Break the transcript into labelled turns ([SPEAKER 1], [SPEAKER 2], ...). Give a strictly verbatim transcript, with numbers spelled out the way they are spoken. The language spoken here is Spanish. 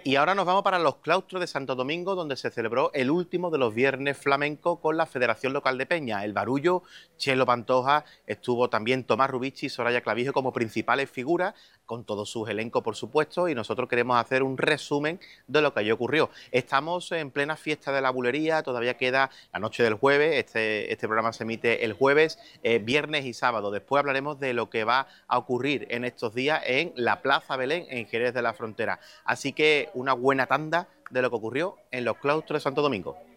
[SPEAKER 1] Y ahora nos vamos para los claustros de Santo Domingo, donde se celebró el último de los viernes flamenco con la Federación Local de Peña, El Barullo, Chelo Pantoja, estuvo también Tomás Rubichi y Soraya Clavijo como principales figuras, con todos sus elencos, por supuesto, y nosotros queremos hacer un resumen de lo que allí ocurrió. Estamos en plena fiesta de la bulería, todavía queda la noche del jueves, este, este programa se emite el jueves, eh, viernes y sábado. Después hablaremos de lo que va a ocurrir en estos días en la Plaza Belén, en Jerez de la Frontera. Así que una buena tanda de lo que ocurrió en los claustros de Santo Domingo.